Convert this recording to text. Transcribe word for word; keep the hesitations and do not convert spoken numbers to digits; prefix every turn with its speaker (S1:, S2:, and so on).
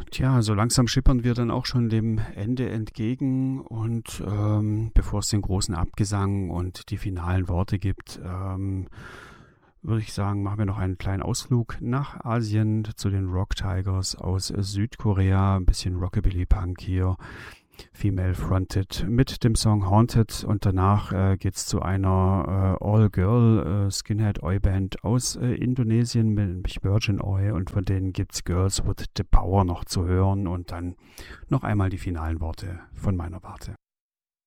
S1: Tja, so langsam schippern wir dann auch schon dem Ende entgegen und ähm, bevor es den großen Abgesang und die finalen Worte gibt, ähm, würde ich sagen, machen wir noch einen kleinen Ausflug nach Asien zu den Rock Tigers aus Südkorea. Ein bisschen Rockabilly-Punk hier, Female Fronted mit dem Song Haunted, und danach äh, geht's zu einer äh, All-Girl äh, Skinhead-Oi-Band aus äh, Indonesien, nämlich Virgin Oi, und von denen gibt's Girls with the Power noch zu hören und dann noch einmal die finalen Worte von meiner Warte.